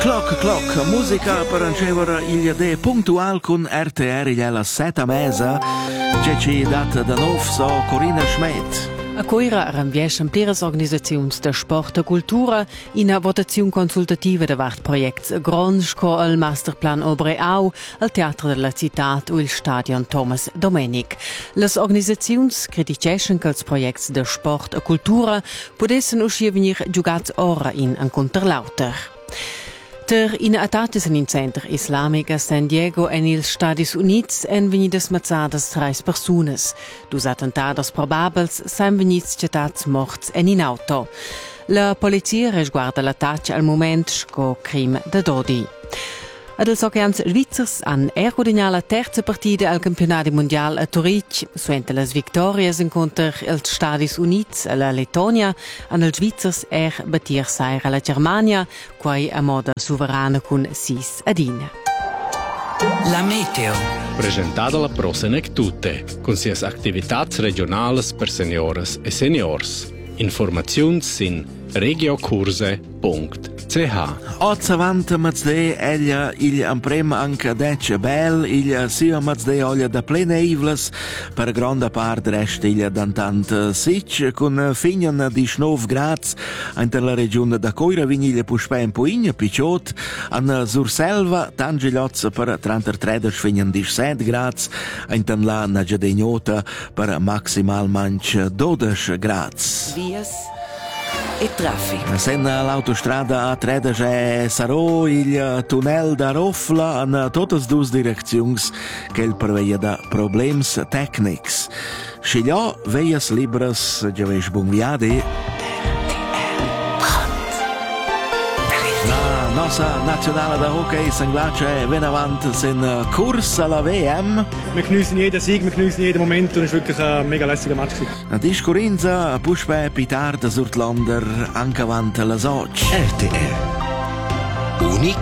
Cloc, musica per ancevere il de puntual con RTR il alla 7:30, c'è ci data da nov so Corinna Schmidt. A Coira ranviescen pleras organisaziuns de sport e cultura in a votaziun consultativa de vart projects grons co il masterplan Obre Au, al Teatro della Citat o il Stadion Thomas Domenic. Las organisaziuns criticescen che els projects de sport e cultura podessen uscir venir giugats ora in Conterlauter. Der in atates in Center Islamic a San Diego en ils Stadis Units en venidas mazzadas 3 personas. Dus attentados probabels sain venits cetats morts en in auto. La polizia resguarda l'attacco al moment sco crim de Dodi. Ad els oceans svizzers han guadagnato la terza partita al campionato mondiale a Zurich. Suente las victorias incontra els Stadis Units e la Lettonia, han els svizzers batir sair alla Germania, quai a moda sovrana con 6-1. La meteo. Presentata la Prosenec Tutte, con sias activitats regionales per senioras e seniors. Informaziuns sin regiocurse.ch. Ozzavant mazde eglia il amprem anche dec bel il sia mazde olja da plene ivlas per gronda part rest il dantant sich con fignan di 9 grads inter la regione da Coira vinile puspen poigna picciot an Surselva tangilots per 33 fignan di 7 grads inter la Nagedegnota per maximal manch 12 grads. Vias e traffico. Sen l'autostrada A13 e sarò il tunnel da Rofla in tutte le due direzioni che il prevede da problems tecnics. Scigliò veias libres giaveis buon viadi. La nostra nazionale da hockey Sanglace ven avant sin Kurs alla WM. Wir genießen jeden Sieg, wir genießen jeden Moment und es ist wirklich ein mega lässiger Match. Dis Corinza puspe Pitard Surtlander anche avant la Soc. RTR. Unic